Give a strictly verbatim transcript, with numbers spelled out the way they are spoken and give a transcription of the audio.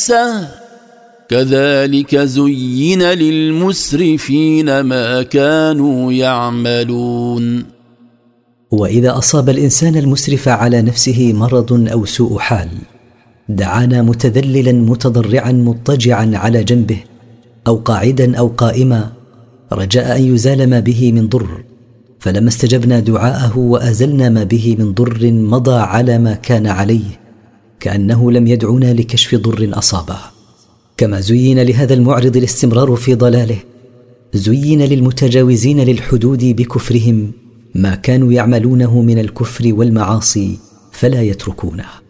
نفسه كذلك زين للمسرفين ما كانوا يعملون. وإذا أصاب الإنسان المسرف على نفسه مرض أو سوء حال دعانا متذللا متضرعا مضطجعا على جنبه أو قاعدا أو قائما رجاء أن يزال ما به من ضر، فلما استجبنا دعاءه وأزلنا ما به من ضر مضى على ما كان عليه كأنه لم يدعنا لكشف ضر أصابه. كما زين لهذا المعرض الاستمرار في ضلاله زين للمتجاوزين للحدود بكفرهم ما كانوا يعملونه من الكفر والمعاصي فلا يتركونه.